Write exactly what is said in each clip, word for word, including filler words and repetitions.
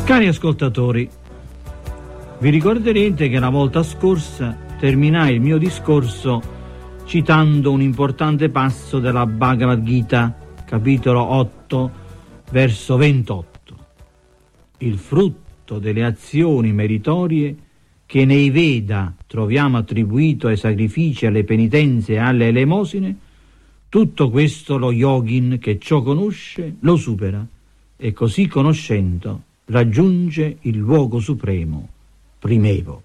Cari ascoltatori, vi ricorderete che la volta scorsa terminai il mio discorso citando un importante passo della Bhagavad Gita, capitolo otto, verso ventotto. Il frutto delle azioni meritorie che nei Veda troviamo attribuito ai sacrifici, alle penitenze e alle elemosine, tutto questo lo yogin che ciò conosce lo supera e così conoscendo raggiunge il luogo supremo, primevo.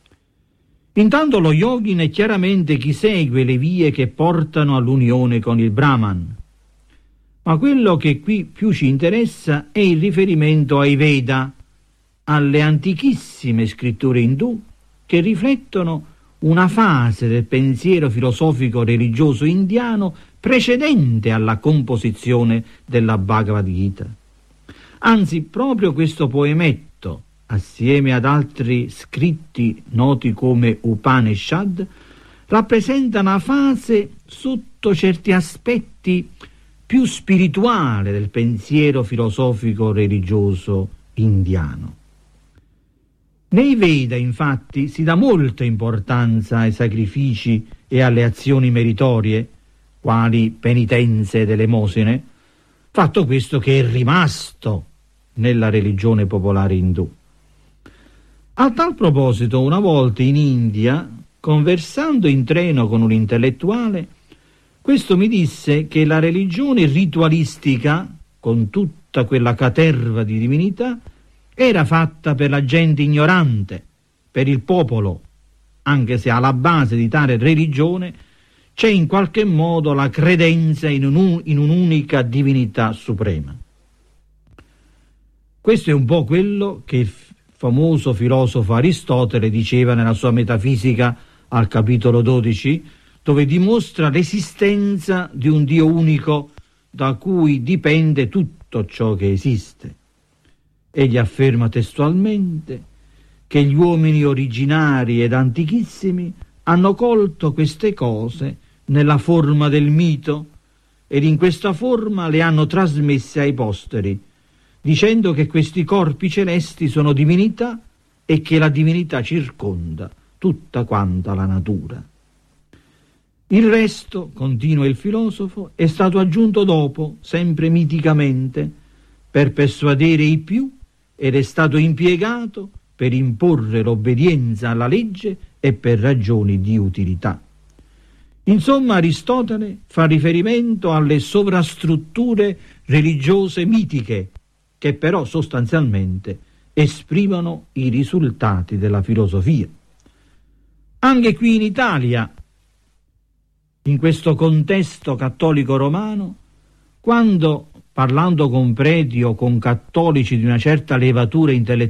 Intanto lo yogin è chiaramente chi segue le vie che portano all'unione con il Brahman. Ma quello che qui più ci interessa è il riferimento ai Veda, alle antichissime scritture indù che riflettono una fase del pensiero filosofico religioso indiano precedente alla composizione della Bhagavad Gita. Anzi, proprio questo poemetto, assieme ad altri scritti noti come Upanishad, rappresenta una fase sotto certi aspetti più spirituale del pensiero filosofico religioso indiano. Nei Veda, infatti, si dà molta importanza ai sacrifici e alle azioni meritorie, quali penitenze ed elemosine, fatto questo che è rimasto nella religione popolare indù. A tal proposito, una volta in India, conversando in treno con un intellettuale, questo mi disse che la religione ritualistica, con tutta quella caterva di divinità, era fatta per la gente ignorante, per il popolo, anche se alla base di tale religione c'è in qualche modo la credenza in, un, in un'unica divinità suprema. Questo è un po' quello che il famoso filosofo Aristotele diceva nella sua Metafisica al capitolo dodici, dove dimostra l'esistenza di un Dio unico da cui dipende tutto ciò che esiste. Egli afferma testualmente che gli uomini originari ed antichissimi hanno colto queste cose nella forma del mito ed in questa forma le hanno trasmesse ai posteri, dicendo che questi corpi celesti sono divinità e che la divinità circonda tutta quanta la natura. Il resto, continua il filosofo, è stato aggiunto dopo, sempre miticamente, per persuadere i più ed è stato impiegato per imporre l'obbedienza alla legge e per ragioni di utilità. Insomma, Aristotele fa riferimento alle sovrastrutture religiose mitiche, che però sostanzialmente esprimono i risultati della filosofia. Anche qui in Italia, in questo contesto cattolico romano, quando, parlando con preti o con cattolici di una certa levatura intellettuale,